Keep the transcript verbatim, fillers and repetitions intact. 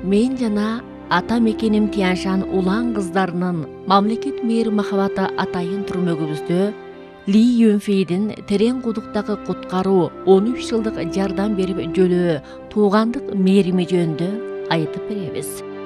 мен жана ата мекеним Тяньшан улан кыздарынын мамлекет мээри махабаты атайын түрмөгүбүздө Ли Юнфейдин терең кудуктагы куткаруу он үч жылдык жардам берип жөлөө туугандык мээрими жөнүндө айтып беребиз.